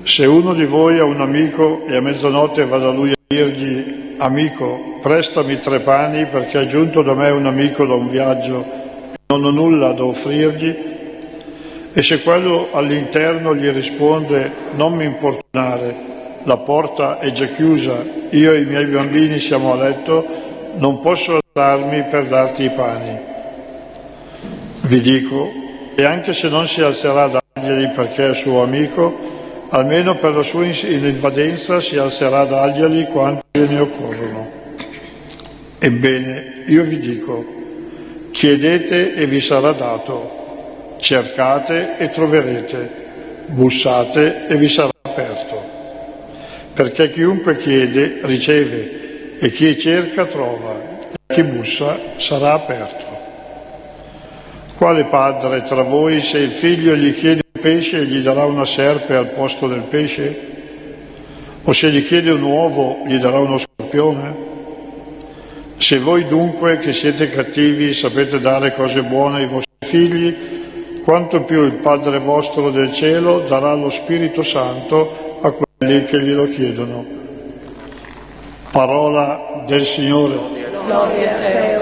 Se uno di voi ha un amico e a mezzanotte va da lui a dirgli: amico, prestami 3 pani perché è giunto da me un amico da un viaggio e non ho nulla da offrirgli, e se quello all'interno gli risponde: non mi importunare, la porta è già chiusa, io e i miei bambini siamo a letto, non posso alzarmi per darti i pani. Vi dico, e anche se non si alzerà a darglieli perché è suo amico, almeno per la sua invadenza si alzerà a darglieli quanti ne occorrono. Ebbene, io vi dico, chiedete e vi sarà dato, cercate e troverete, bussate e vi sarà aperto. Perché chiunque chiede riceve, e chi cerca trova, e chi bussa sarà aperto. Quale padre tra voi, se il figlio gli chiede un pesce, gli darà una serpe al posto del pesce? O se gli chiede un uovo, gli darà uno scorpione? Se voi dunque, che siete cattivi, sapete dare cose buone ai vostri figli, quanto più il Padre vostro del cielo darà lo Spirito Santo a quelli che glielo chiedono. Parola del Signore. Gloria a te,